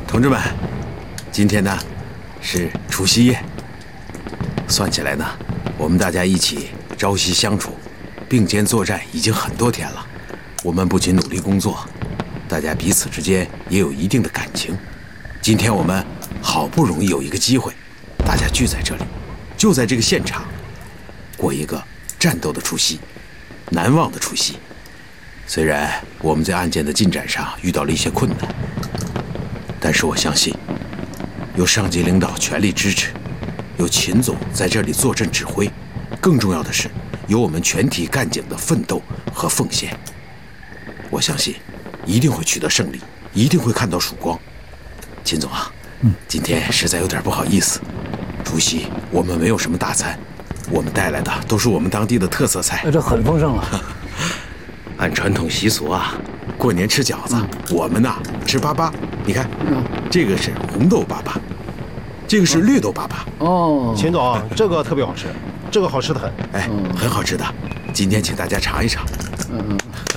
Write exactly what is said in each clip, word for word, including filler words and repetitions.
同志们，今天呢是除夕夜，算起来呢，我们大家一起朝夕相处，并肩作战已经很多天了。我们不仅努力工作，大家彼此之间也有一定的感情。今天我们好不容易有一个机会，大家聚在这里，就在这个现场，过一个战斗的除夕，难忘的除夕。虽然我们在案件的进展上遇到了一些困难，但是我相信，有上级领导全力支持，有秦总在这里坐镇指挥，更重要的是，有我们全体干警的奋斗和奉献。我相信，一定会取得胜利，一定会看到曙光。秦总啊，嗯，今天实在有点不好意思，除夕我们没有什么大餐，我们带来的都是我们当地的特色菜。 这很丰盛了。 按传统习俗啊，过年吃饺子，嗯、我们呐吃粑粑。你看，嗯、这个是红豆粑粑，这个是绿豆粑粑。 哦，秦总，这个特别好吃，这个好吃的很。 哎，嗯、很好吃的。今天请大家尝一尝。嗯。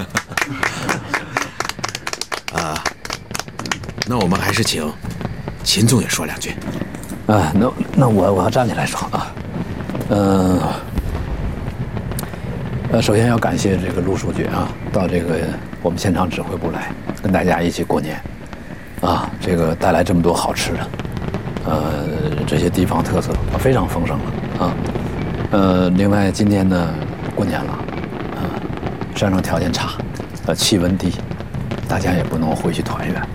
啊，那我们还是请秦总也说两句。 啊，那那我我要站起来说啊，嗯、呃。呃，首先要感谢这个陆书记啊，到这个我们现场指挥部来，跟大家一起过年，啊，这个带来这么多好吃的，呃，这些地方特色非常丰盛了啊。呃，另外今天呢过年了，啊，山上条件差，呃，气温低，大家也不能回去团圆，